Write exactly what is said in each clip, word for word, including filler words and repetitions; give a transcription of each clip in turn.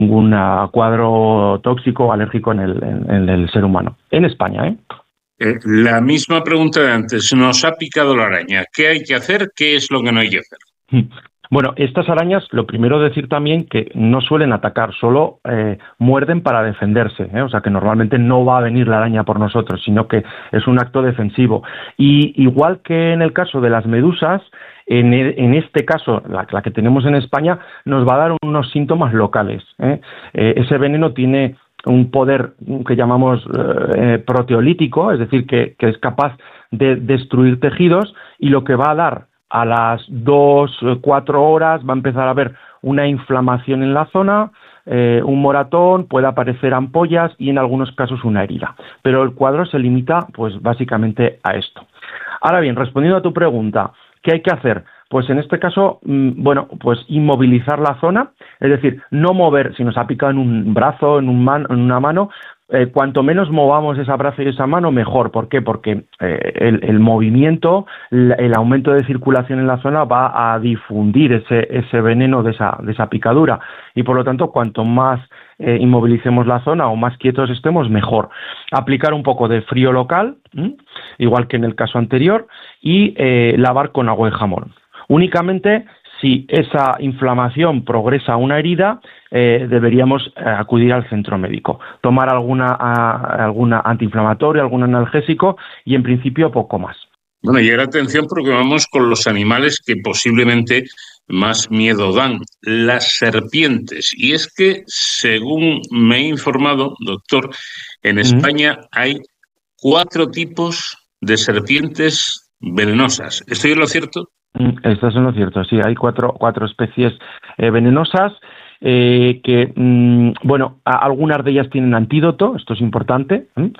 ningún uh, cuadro tóxico o alérgico en el, en, en el ser humano. En España, ¿eh? Eh, la misma pregunta de antes. Nos ha picado la araña. ¿Qué hay que hacer? ¿Qué es lo que no hay que hacer? Bueno, estas arañas, lo primero decir también que no suelen atacar, solo eh, muerden para defenderse, ¿eh? O sea que normalmente no va a venir la araña por nosotros, sino que es un acto defensivo. Y igual que en el caso de las medusas, en, en este caso, la, la que tenemos en España, nos va a dar unos síntomas locales, ¿eh? Eh, ese veneno tiene un poder que llamamos eh, proteolítico, es decir, que, que es capaz de destruir tejidos, y lo que va a dar a las dos, cuatro horas va a empezar a haber una inflamación en la zona, eh, un moratón, puede aparecer ampollas y en algunos casos una herida. Pero el cuadro se limita pues básicamente a esto. Ahora bien, respondiendo a tu pregunta, ¿qué hay que hacer? Pues en este caso, bueno, pues inmovilizar la zona, es decir, no mover, si nos ha picado en un brazo, en, un man, en una mano, eh, cuanto menos movamos esa brazo y esa mano, mejor. ¿Por qué? Porque eh, el, el movimiento, el, el aumento de circulación en la zona va a difundir ese, ese veneno de esa, de esa picadura y por lo tanto, cuanto más eh, inmovilicemos la zona o más quietos estemos, mejor. Aplicar un poco de frío local, ¿m? igual que en el caso anterior, y eh, lavar con agua y jamón. Únicamente si esa inflamación progresa a una herida, eh, deberíamos eh, acudir al centro médico, tomar alguna, a, alguna antiinflamatoria, algún analgésico y en principio poco más. Bueno, y ahora atención porque vamos con los animales que posiblemente más miedo dan, las serpientes. Y es que, según me he informado, doctor, en España uh-huh. hay cuatro tipos de serpientes venenosas. ¿Estoy en lo cierto? Estás en lo cierto, sí, hay cuatro, cuatro especies eh, venenosas eh, que, mmm, bueno, a, algunas de ellas tienen antídoto, esto es importante, ¿eh?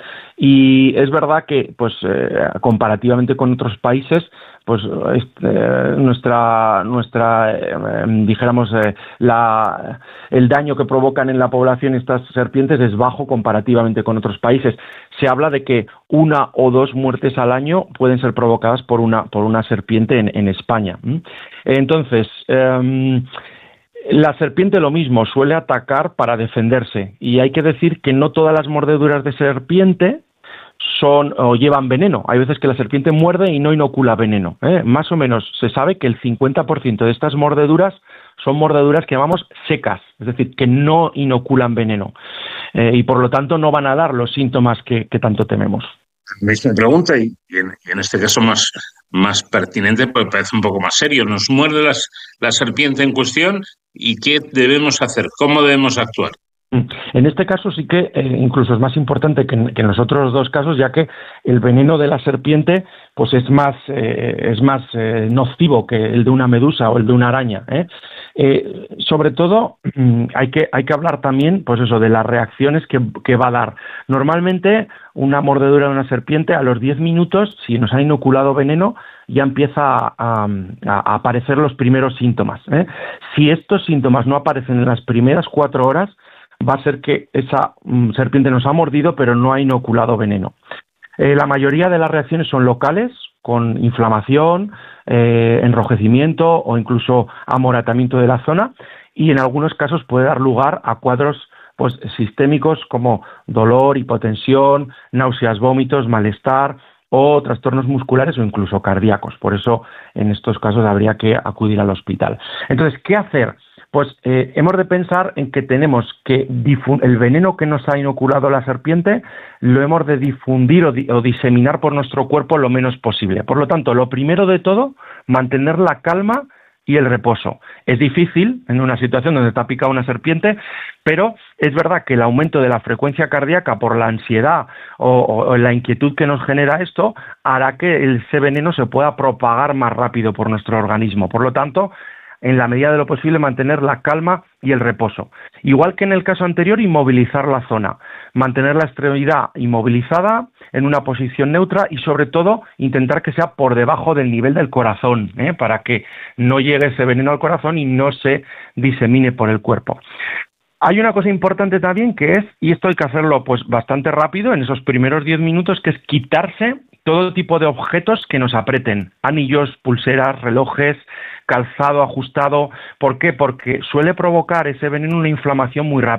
Y es verdad que, pues, eh, comparativamente con otros países, pues, eh, nuestra, nuestra eh, dijéramos, eh, la, el daño que provocan en la población estas serpientes es bajo comparativamente con otros países. Se habla de que una o dos muertes al año pueden ser provocadas por una, por una serpiente en, en España. Entonces, eh, la serpiente lo mismo, suele atacar para defenderse. Y hay que decir que no todas las mordeduras de serpiente son o llevan veneno. Hay veces que la serpiente muerde y no inocula veneno, ¿eh? Más o menos se sabe que el cincuenta por ciento de estas mordeduras son mordeduras que llamamos secas, es decir, que no inoculan veneno eh, y por lo tanto no van a dar los síntomas que, que tanto tememos. Misma pregunta y en, y en este caso más, más pertinente, porque parece un poco más serio. Nos muerde las, la serpiente en cuestión y ¿qué debemos hacer? ¿Cómo debemos actuar? En este caso sí que eh, incluso es más importante que en, que en los otros dos casos, ya que el veneno de la serpiente pues es más eh, es más eh, nocivo que el de una medusa o el de una araña, ¿eh? Eh, sobre todo hay que hay que hablar también pues eso de las reacciones que, que va a dar. Normalmente una mordedura de una serpiente a los diez minutos, si nos ha inoculado veneno, ya empieza a, a, a aparecer los primeros síntomas, ¿eh? Si estos síntomas no aparecen en las primeras cuatro horas, va a ser que esa mm, serpiente nos ha mordido pero no ha inoculado veneno. Eh, la mayoría de las reacciones son locales, con inflamación, eh, enrojecimiento o incluso amoratamiento de la zona, y en algunos casos puede dar lugar a cuadros pues, sistémicos como dolor, hipotensión, náuseas, vómitos, malestar o trastornos musculares o incluso cardíacos. Por eso en estos casos habría que acudir al hospital. Entonces, ¿qué hacer? Pues eh, hemos de pensar en que tenemos que difundir el veneno que nos ha inoculado la serpiente, lo hemos de difundir o, di o diseminar por nuestro cuerpo lo menos posible. Por lo tanto, lo primero de todo, mantener la calma y el reposo. Es difícil en una situación donde te ha picado una serpiente, pero es verdad que el aumento de la frecuencia cardíaca por la ansiedad o, o la inquietud que nos genera esto hará que ese veneno se pueda propagar más rápido por nuestro organismo. Por lo tanto, en la medida de lo posible, mantener la calma y el reposo. Igual que en el caso anterior, inmovilizar la zona, mantener la extremidad inmovilizada en una posición neutra y, sobre todo, intentar que sea por debajo del nivel del corazón, ¿eh? para que no llegue ese veneno al corazón y no se disemine por el cuerpo. Hay una cosa importante también que es, y esto hay que hacerlo pues bastante rápido, en esos primeros diez minutos, que es quitarse todo tipo de objetos que nos aprieten, anillos, pulseras, relojes, calzado ajustado. ¿Por qué? Porque suele provocar ese veneno una inflamación muy rápida.